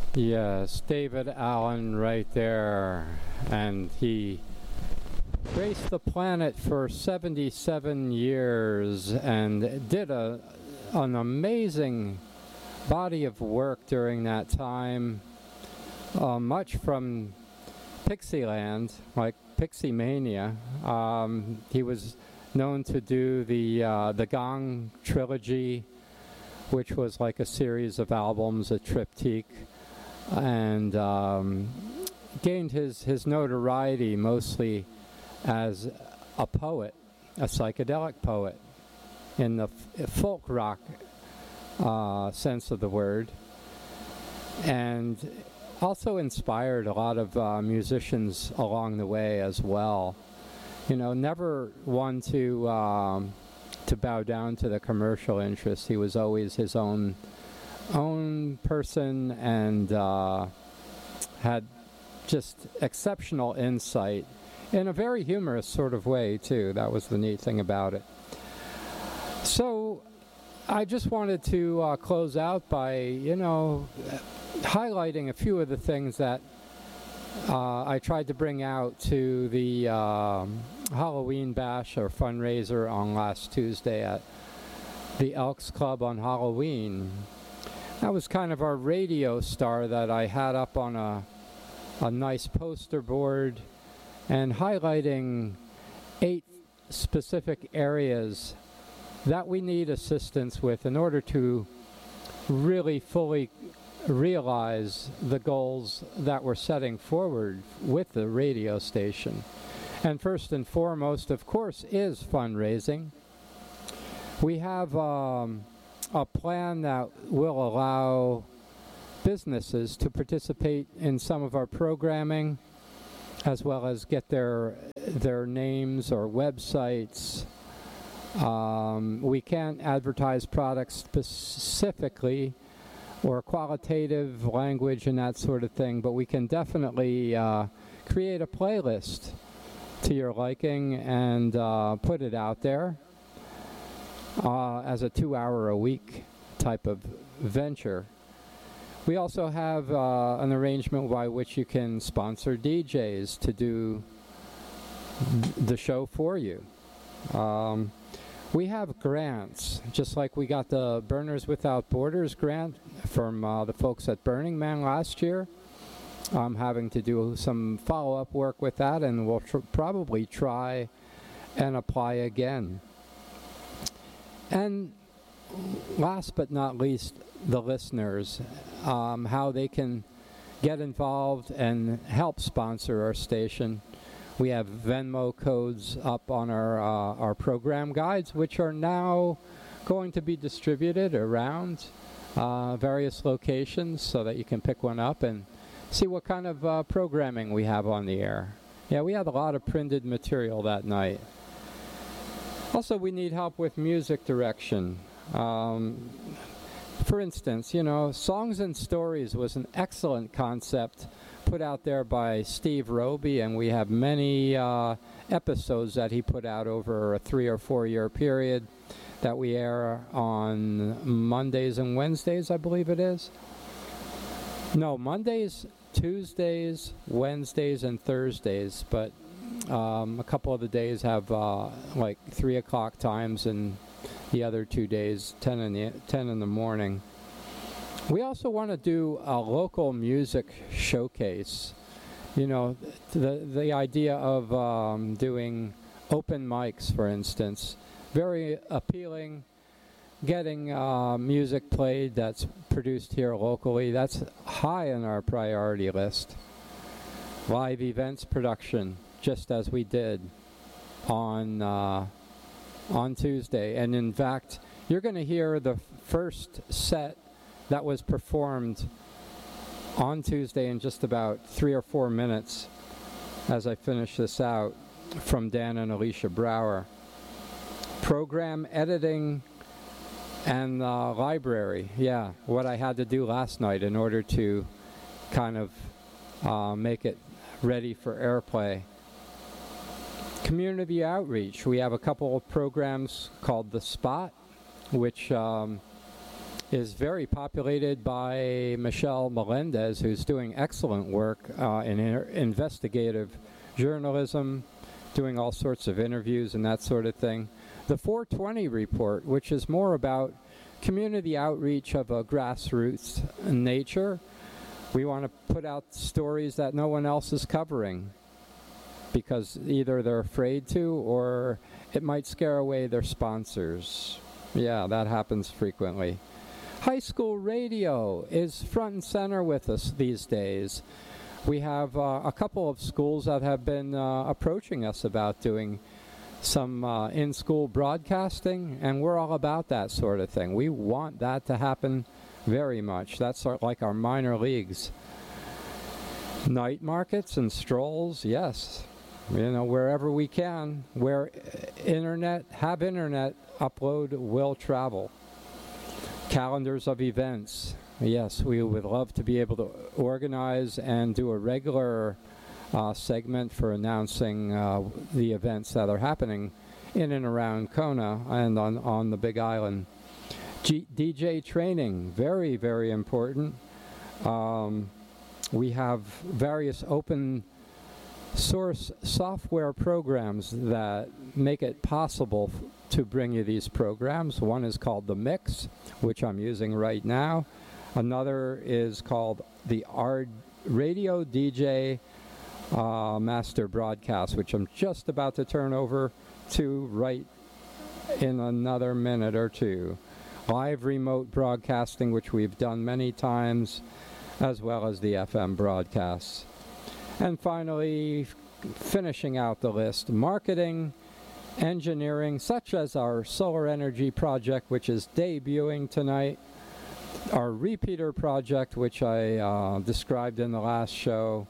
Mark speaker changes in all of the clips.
Speaker 1: Yes, David Allen right there. And he graced the planet for 77 years and did an amazing body of work during that time. Much from Pixieland, like Pixie Mania. He was known to do the Gong trilogy, which was like a series of albums, a triptych, and gained his notoriety mostly as a poet, a psychedelic poet, in the folk rock sense of the word, and also inspired a lot of musicians along the way as well. You know, never one to bow down to the commercial interests. He was always his own person, and had just exceptional insight in a very humorous sort of way too. That was the neat thing about it. So I just wanted to close out by, highlighting a few of the things that I tried to bring out to the Halloween Bash or fundraiser on last Tuesday at the Elks Club on Halloween. That was kind of our radio star that I had up on a nice poster board and highlighting 8 specific areas that we need assistance with in order to really fully realize the goals that we're setting forward with the radio station. And first and foremost, of course, is fundraising. We have a plan that will allow businesses to participate in some of our programming, as well as get their names or websites. We can't advertise products specifically or qualitative language and that sort of thing, but we can definitely create a playlist to your liking and put it out there as a 2-hour-a-week type of venture. We also have an arrangement by which you can sponsor DJs to do the show for you. We have grants, just like we got the Burners Without Borders grant from the folks at Burning Man last year. I'm having to do some follow-up work with that, and we'll probably try and apply again. And last but not least, the listeners, how they can get involved and help sponsor our station. We have Venmo codes up on our program guides, which are now going to be distributed around various locations so that you can pick one up and see what kind of programming we have on the air. Yeah, we had a lot of printed material that night. Also, we need help with music direction. For instance, Songs and Stories was an excellent concept put out there by Steve Roby, and we have many episodes that he put out over a 3 or 4 year period that we air on Mondays and Wednesdays, I believe it is. No, Mondays, Tuesdays, Wednesdays, and Thursdays, but a couple of the days have like 3 o'clock times, and the other 2 days 10 in the morning. We also want to do a local music showcase. The idea of doing open mics, for instance, very appealing. Getting music played that's produced here locally, that's high on our priority list. Live events production, just as we did on Tuesday. And in fact, you're going to hear the first set that was performed on Tuesday in just about 3 or 4 minutes as I finish this out from Dan and Alicia Brower. Program editing and library. Yeah, what I had to do last night in order to kind of make it ready for airplay. Community outreach. We have a couple of programs called The Spot, which is very populated by Michelle Melendez, who's doing excellent work in investigative journalism, doing all sorts of interviews and that sort of thing. The 420 report, which is more about community outreach of a grassroots nature. We want to put out stories that no one else is covering because either they're afraid to or it might scare away their sponsors. Yeah, that happens frequently. High school radio is front and center with us these days. We have a couple of schools that have been approaching us about doing some in-school broadcasting, and we're all about that sort of thing. We want that to happen very much. That's like our minor leagues. Night markets and strolls, yes. You know, wherever we can, where internet upload will travel. Calendars of events. Yes, we would love to be able to organize and do a regular segment for announcing the events that are happening in and around Kona and on the Big Island. DJ training, very, very important. We have various open source software programs that make it possible to bring you these programs. One is called The Mix, which I'm using right now. Another is called the Radio DJ Master Broadcast, which I'm just about to turn over to right in another minute or two. Live remote broadcasting, which we've done many times, as well as the FM broadcasts. And finally, finishing out the list, marketing, engineering, such as our solar energy project, which is debuting tonight, our repeater project, which I described in the last show.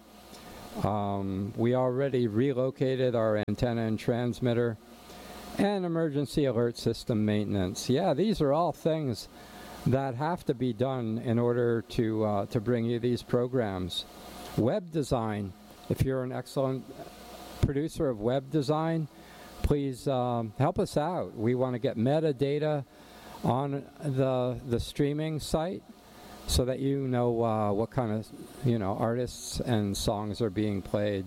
Speaker 1: We already relocated our antenna and transmitter, and emergency alert system maintenance. Yeah, these are all things that have to be done in order to bring you these programs. Web design. If you're an excellent producer of web design, please help us out. We want to get metadata on the streaming site so that you know what kind of artists and songs are being played.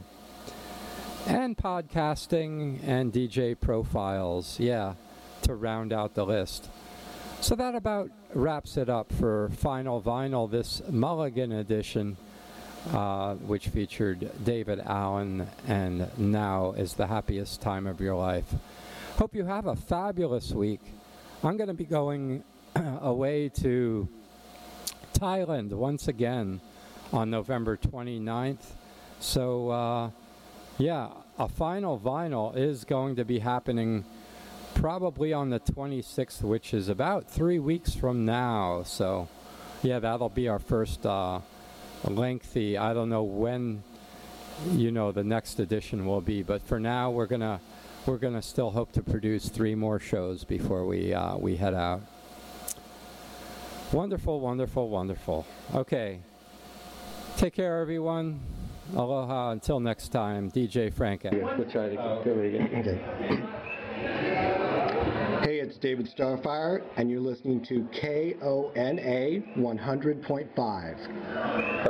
Speaker 1: And podcasting and DJ profiles, yeah, to round out the list. So that about wraps it up for Final Vinyl, this Mulligan edition, which featured David Allen and Now Is the Happiest Time of Your Life. Hope you have a fabulous week. I'm going to be going away to Thailand once again on November 29th. So, yeah, a Final Vinyl is going to be happening probably on the 26th, which is about 3 weeks from now. So, yeah, that'll be our first lengthy, I don't know when, the next edition will be. But for now, we're gonna still hope to produce 3 more shows before we head out. Wonderful, wonderful, wonderful. Okay. Take care, everyone. Aloha. Until next time. DJ Frank. We'll try to go again.
Speaker 2: Okay. Hey, it's David Starfire, and you're listening to KONA 100.5.